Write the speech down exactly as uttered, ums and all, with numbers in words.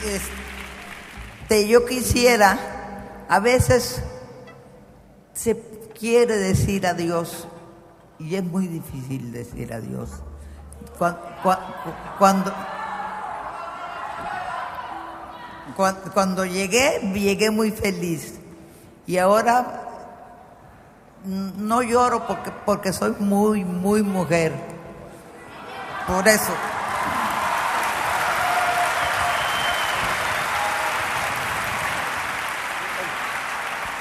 este, yo quisiera, a veces se quiere decir adiós y es muy difícil decir adiós. Cuando, cuando, cuando, cuando llegué, llegué muy feliz y ahora no lloro porque, porque soy muy, muy mujer. Por eso.